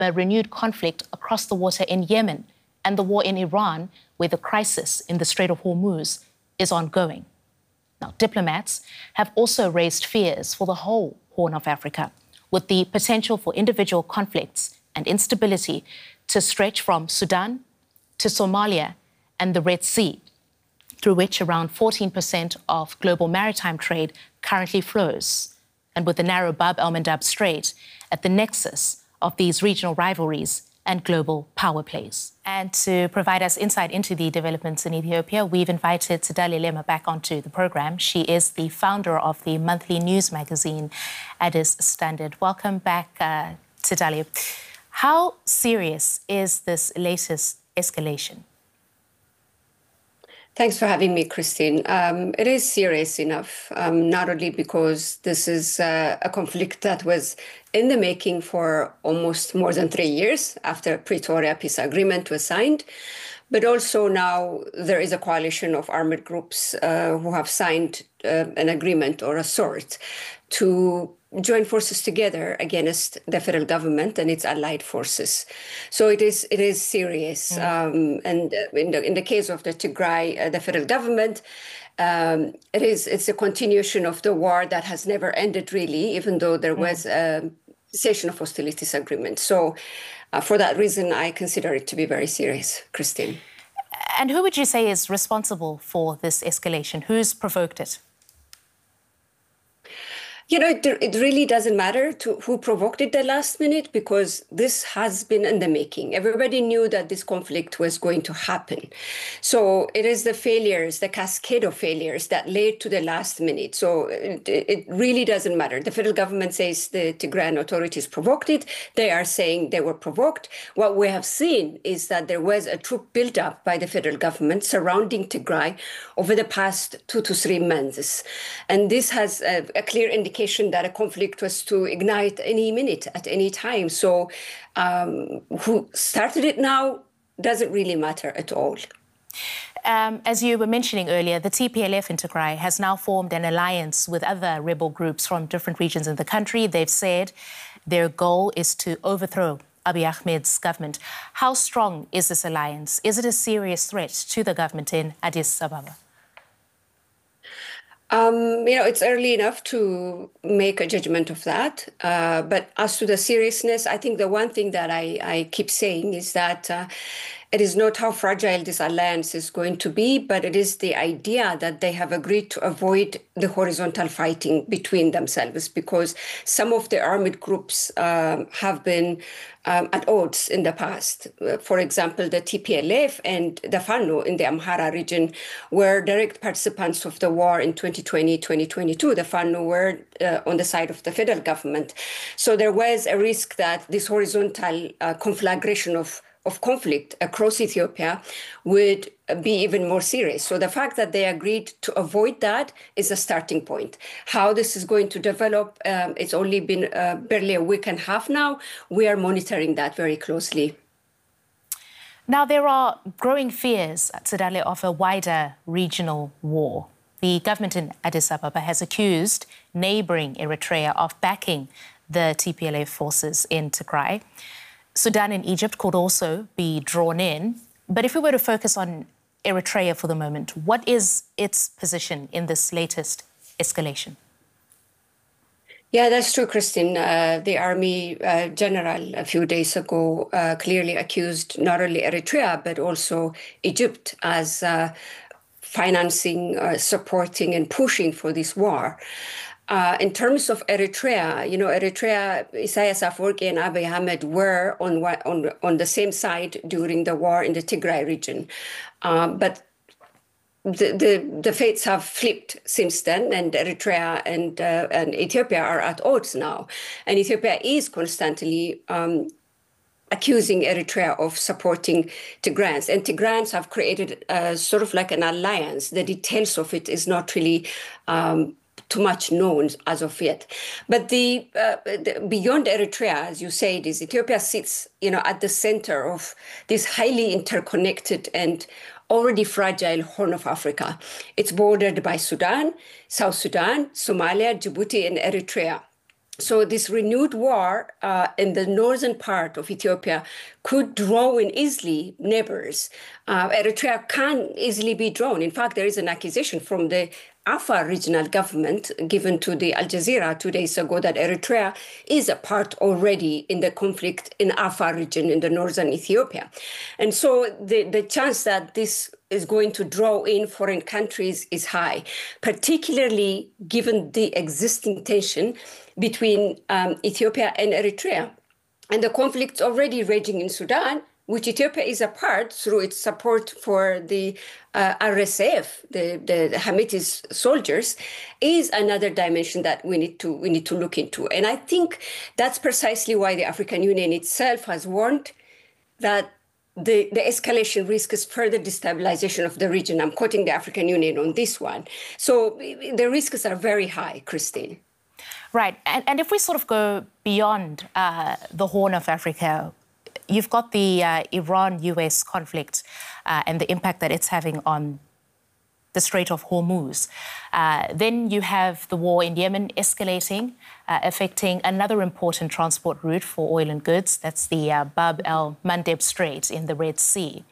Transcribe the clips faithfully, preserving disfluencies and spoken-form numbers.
but renewed conflict across the water in Yemen and the war in Iran, where the crisis in the Strait of Hormuz is ongoing. Now, diplomats have also raised fears for the whole Horn of Africa, with the potential for individual conflicts and instability to stretch from Sudan to Somalia and the Red Sea, through which around fourteen percent of global maritime trade currently flows, and with the narrow Bab el-Mandab Strait at the nexus of these regional rivalries and global power plays. And to provide us insight into the developments in Ethiopia, we've invited Tsedaleh Lema back onto the program. She is the founder of the monthly news magazine Addis Standard. Welcome back, uh, Tsedaleh. How serious is this latest escalation? Thanks for having me, Christine. Um, it is serious enough, um, not only because this is uh, a conflict that was in the making for almost more than three years after Pretoria Peace Agreement was signed, but also now there is a coalition of armed groups uh, who have signed uh, an agreement or a sort to join forces together against the federal government and its allied forces. So it is it is serious. Mm. Um, and in the in the case of the Tigray, uh, the federal government, um, it is it's a continuation of the war that has never ended really, even though there mm. was a cessation of hostilities agreement. So uh, for that reason, I consider it to be very serious, Christine. And who would you say is responsible for this escalation? Who's provoked it? You know, it, it really doesn't matter to who provoked it the last minute, because this has been in the making. Everybody knew that this conflict was going to happen. So it is the failures, the cascade of failures that led to the last minute. So it, it really doesn't matter. The federal government says the Tigrayan authorities provoked it. They are saying they were provoked. What we have seen is that there was a troop buildup by the federal government surrounding Tigray over the past two to three months. And this has a, a clear indication that a conflict was to ignite any minute, at any time. So um, who started it now doesn't really matter at all. Um, as you were mentioning earlier, the T P L F in Tigray has now formed an alliance with other rebel groups from different regions in the country. They've said their goal is to overthrow Abiy Ahmed's government. How strong is this alliance? Is it a serious threat to the government in Addis Ababa? Um, you know, it's early enough to make a judgment of that. Uh, but as to the seriousness, I think the one thing that I, I keep saying is that uh, it is not how fragile this alliance is going to be, but it is the idea that they have agreed to avoid the horizontal fighting between themselves, because some of the armed groups um, have been um, at odds in the past. For example, the T P L F and the Fano in the Amhara region were direct participants of the war in twenty twenty, twenty twenty-two. The Fano were uh, on the side of the federal government. So there was a risk that this horizontal uh, conflagration of of conflict across Ethiopia would be even more serious. So the fact that they agreed to avoid that is a starting point. How this is going to develop, um, it's only been uh, barely a week and a half now. We are monitoring that very closely. Now, there are growing fears, Tsedaleh, of a wider regional war. The government in Addis Ababa has accused neighbouring Eritrea of backing the T P L F forces in Tigray. Sudan and Egypt could also be drawn in. But if we were to focus on Eritrea for the moment, what is its position in this latest escalation? Yeah, that's true, Christine. Uh, the army uh, general a few days ago uh, clearly accused not only Eritrea, but also Egypt as uh, financing, uh, supporting and pushing for this war. Uh, in terms of Eritrea, you know, Eritrea, Isaias Afwerki and Abiy Ahmed were on, on, on the same side during the war in the Tigray region. Um, but the, the, the fates have flipped since then, and Eritrea and, uh, and Ethiopia are at odds now. And Ethiopia is constantly um, accusing Eritrea of supporting Tigrayans. And Tigrayans have created uh, sort of like an alliance. The details of it is not really um, too much known as of yet. But the, uh, the beyond Eritrea, as you said, is Ethiopia sits, you know, at the center of this highly interconnected and already fragile Horn of Africa. It's bordered by Sudan, South Sudan, Somalia, Djibouti, and Eritrea. So this renewed war uh, in the northern part of Ethiopia could draw in easily neighbors. Uh, Eritrea can easily be drawn. In fact, there is an accusation from the Afar regional government given to the Al Jazeera two days ago that Eritrea is a part already in the conflict in Afar region in the northern Ethiopia. And so the, the chance that this is going to draw in foreign countries is high, particularly given the existing tension between um, Ethiopia and Eritrea. And the conflict's already raging in Sudan, which Ethiopia is a part through its support for the uh, R S F, the, the Hamitis soldiers, is another dimension that we need to we need to look into. And I think that's precisely why the African Union itself has warned that the, the escalation risk is further destabilization of the region. I'm quoting the African Union on this one. So the risks are very high, Christine. Right. And, and if we sort of go beyond uh, the Horn of Africa, you've got the uh, Iran-U S conflict uh, and the impact that it's having on the Strait of Hormuz. Uh, then you have the war in Yemen escalating, uh, affecting another important transport route for oil and goods. That's the uh, Bab el-Mandeb Strait in the Red Sea.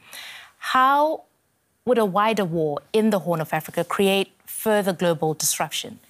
How would a wider war in the Horn of Africa create further global disruption?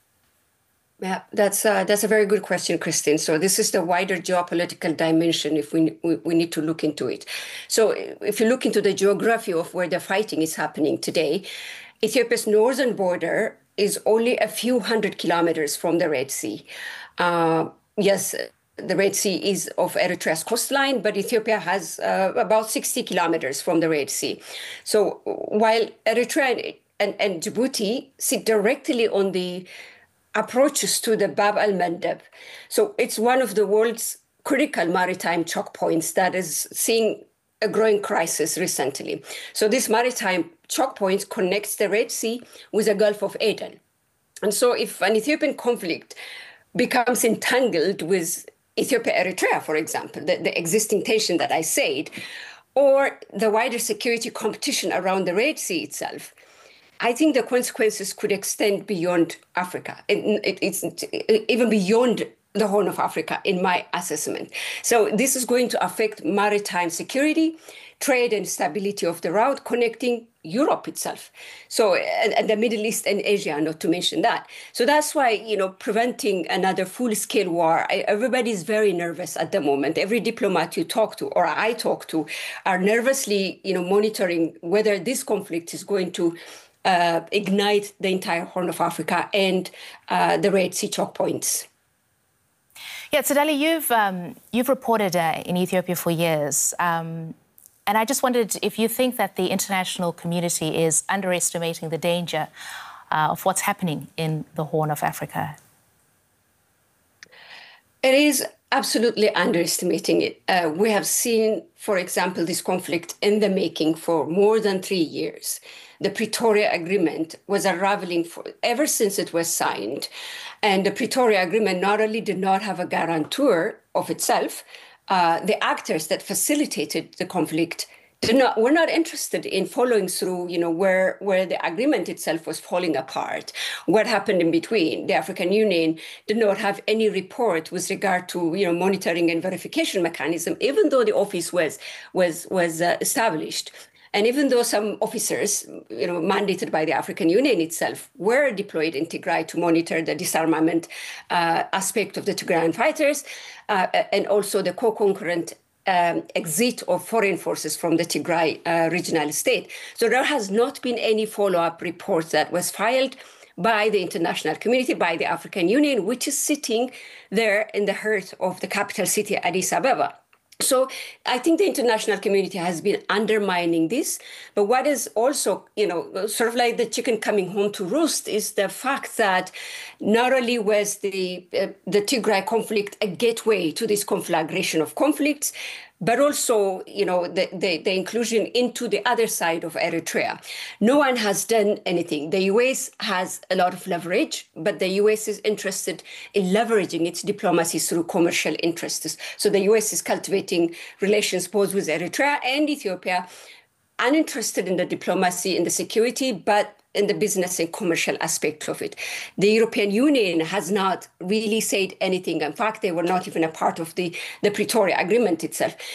Yeah, that's uh, that's a very good question, Christine. So this is the wider geopolitical dimension if we, we we need to look into it. So if you look into the geography of where the fighting is happening today, Ethiopia's northern border is only a few hundred kilometers from the Red Sea. Uh, yes, the Red Sea is of Eritrea's coastline, but Ethiopia has uh, about sixty kilometers from the Red Sea. So while Eritrea and, and Djibouti sit directly on the approaches to the Bab el-Mandeb. So it's one of the world's critical maritime choke points that is seeing a growing crisis recently. So this maritime choke point connects the Red Sea with the Gulf of Aden. And so if an Ethiopian conflict becomes entangled with Ethiopia-Eritrea, for example, the, the existing tension that I said, or the wider security competition around the Red Sea itself, I think the consequences could extend beyond Africa, it, it, it's even beyond the Horn of Africa, in my assessment. So this is going to affect maritime security, trade and stability of the route connecting Europe itself. So, and, and the Middle East and Asia, not to mention that. So that's why, you know, preventing another full-scale war, I, everybody is very nervous at the moment. Every diplomat you talk to, or I talk to, are nervously, you know, monitoring whether this conflict is going to Uh, ignite the entire Horn of Africa and uh, the Red Sea choke points. Yeah, Tsedali, you've um, you've reported uh, in Ethiopia for years, um, and I just wondered if you think that the international community is underestimating the danger uh, of what's happening in the Horn of Africa. It is absolutely underestimating it. Uh, we have seen, for example, this conflict in the making for more than three years. The Pretoria Agreement was unraveling for, ever since it was signed. And the Pretoria Agreement not only did not have a guarantor of itself, uh, the actors that facilitated the conflict did not, were not interested in following through, you know, where, where the agreement itself was falling apart, what happened in between. The African Union did not have any report with regard to, you know, monitoring and verification mechanism, even though the office was, was, was uh, established. And even though some officers, you know, mandated by the African Union itself, were deployed in Tigray to monitor the disarmament uh, aspect of the Tigrayan fighters, uh, and also the co-concurrent um, exit of foreign forces from the Tigray uh, regional state. So there has not been any follow-up report that was filed by the international community, by the African Union, which is sitting there in the heart of the capital city, Addis Ababa. So I think the international community has been undermining this. But what is also, you know, sort of like the chicken coming home to roost is the fact that not only was the, uh, the Tigray conflict a gateway to this conflagration of conflicts, but also, you know, the, the, the inclusion into the other side of Eritrea. No one has done anything. The U S has a lot of leverage, but the U S is interested in leveraging its diplomacy through commercial interests. So the U S is cultivating relations both with Eritrea and Ethiopia, uninterested in the diplomacy and the security, but in the business and commercial aspect of it. The European Union has not really said anything. In fact, they were not even a part of the, the Pretoria Agreement itself.